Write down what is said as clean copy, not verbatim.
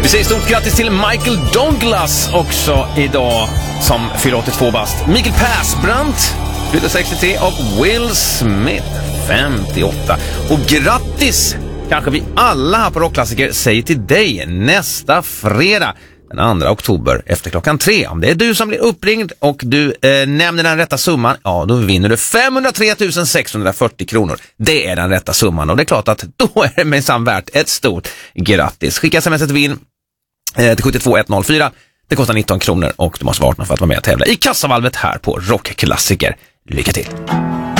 Vi säger stort grattis till Michael Douglas också idag som fyller 82 bast. Mikael Persbrandt fyller 63 och Will Smith 58. Och grattis kanske vi alla här på Rockklassiker säger till dig nästa fredag den 2 oktober efter klockan 3. Om det är du som blir uppringd och du nämner den rätta summan, ja då vinner du 503 640 kronor. Det är den rätta summan och det är klart att då är det minsann värt ett stort grattis. Skicka sms till vinn till 72104. Det kostar 19 kronor och du måste vara 18 för att vara med och tävla i kassavalvet här på Rockklassiker. Lycka till!